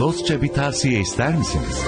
Dostça bir tavsiye ister misiniz?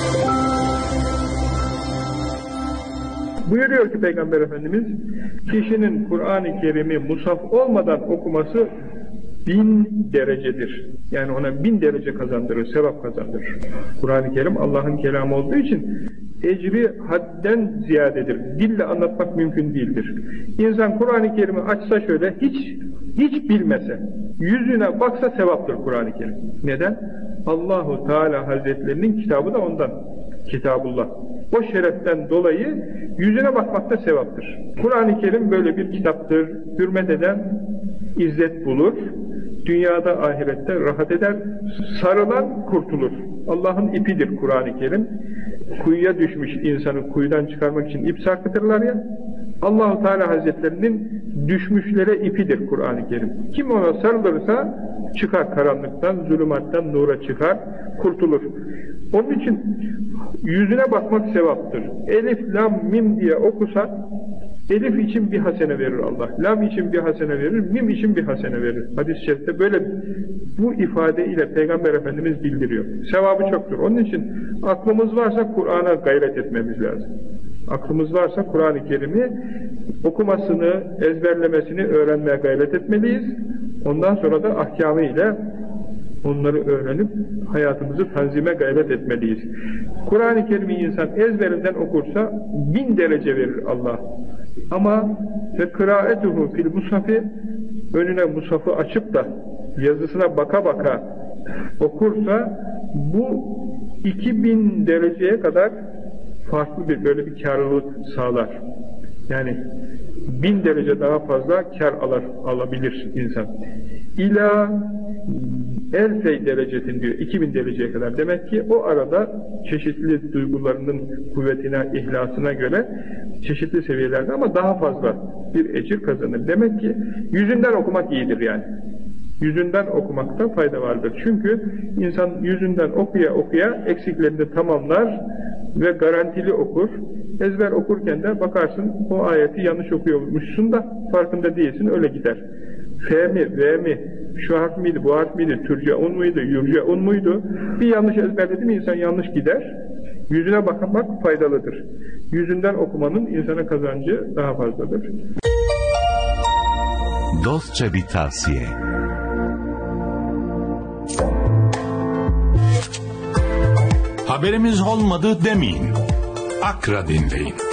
Buyuruyor ki Peygamber Efendimiz, kişinin Kur'an-ı Kerim'i mushaf olmadan okuması 1000 derecedir. Yani ona 1000 derece kazandırır, sevap kazandırır. Kur'an-ı Kerim Allah'ın kelamı olduğu için ecri hadden ziyadedir. Dille anlatmak mümkün değildir. İnsan Kur'an-ı Kerim'i açsa şöyle, hiç bilmese, yüzüne baksa sevaptır Kur'an-ı Kerim. Neden? Allahu Teala Hazretlerinin kitabı da ondan. Kitabullah. O şereften dolayı yüzüne bakmakta sevaptır. Kur'an-ı Kerim böyle bir kitaptır. Hürmet eden izzet bulur. Dünyada ahirette rahat eder. Sarılan kurtulur. Allah'ın ipidir Kur'an-ı Kerim. Kuyuya düşmüş insanı kuyudan çıkarmak için ip sarkıtırlar ya. Allah-u Teala Hazretlerinin düşmüşlere ipidir Kur'an-ı Kerim. Kim ona sarılırsa çıkar karanlıktan, zulümattan nura çıkar, kurtulur. Onun için yüzüne bakmak sevaptır. Elif, lam, mim diye okusak, elif için bir hasene verir Allah, lam için bir hasene verir, mim için bir hasene verir. Hadis-i şerifte böyle bu ifadeyle Peygamber Efendimiz bildiriyor. Sevabı çoktur. Onun için aklımız varsa Kur'an'a gayret etmemiz lazım. Aklımız varsa Kur'an-ı Kerim'i okumasını, ezberlemesini öğrenmeye gayret etmeliyiz. Ondan sonra da ahkamı ile onları öğrenip hayatımızı tanzime gayret etmeliyiz. Kur'an-ı Kerim'i insan ezberinden okursa 1000 derece verir Allah. Ama ve kıraaetuhu fil mushafi, önüne mushafı açıp da yazısına baka baka okursa bu 2000 dereceye kadar farklı bir böyle bir karlılık sağlar. Yani 1000 derece daha fazla kar alabilir insan. İlâ elfey derecetin diyor, 2000 dereceye kadar. Demek ki o arada çeşitli duygularının kuvvetine, ihlasına göre çeşitli seviyelerde ama daha fazla bir ecir kazanır. Demek ki yüzünden okumak iyidir yani. Yüzünden okumakta fayda vardır. Çünkü insan yüzünden okuya eksiklerini tamamlar ve garantili okur. Ezber okurken de bakarsın o ayeti yanlış okuyormuşsun da farkında değilsin, öyle gider. F mi, V mi, şu harf miydi, bu harf miydi, türceun muydu, yurceun muydu? Bir yanlış ezberledi mi insan yanlış gider. Yüzüne bakmak faydalıdır. Yüzünden okumanın insana kazancı daha fazladır. Dostça bir tavsiye. Haberimiz olmadı demeyin. Akra dinleyin.